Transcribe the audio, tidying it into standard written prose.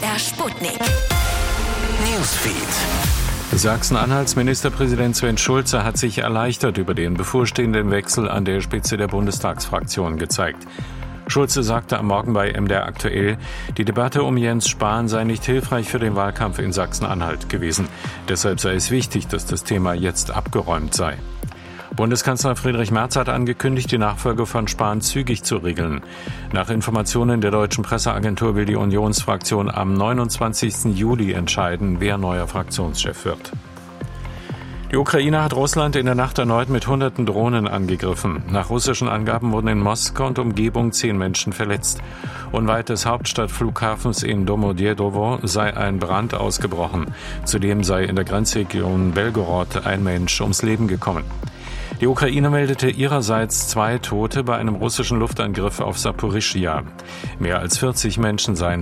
MDR Sputnik. Newsfeed. Sachsen-Anhalts Ministerpräsident Sven Schulze hat sich erleichtert über den bevorstehenden Wechsel an der Spitze der Bundestagsfraktion gezeigt. Schulze sagte am Morgen bei MDR aktuell, die Debatte um Jens Spahn sei nicht hilfreich für den Wahlkampf in Sachsen-Anhalt gewesen. Deshalb sei es wichtig, dass das Thema jetzt abgeräumt sei. Bundeskanzler Friedrich Merz hat angekündigt, die Nachfolge von Spahn zügig zu regeln. Nach Informationen der deutschen Presseagentur will die Unionsfraktion am 29. Juli entscheiden, wer neuer Fraktionschef wird. Die Ukraine hat Russland in der Nacht erneut mit hunderten Drohnen angegriffen. Nach russischen Angaben wurden in Moskau und Umgebung 10 Menschen verletzt. Unweit des Hauptstadtflughafens in Domodedowo sei ein Brand ausgebrochen. Zudem sei in der Grenzregion Belgorod ein Mensch ums Leben gekommen. Die Ukraine meldete ihrerseits 2 Tote bei einem russischen Luftangriff auf Saporischschja. Mehr als 40 Menschen seien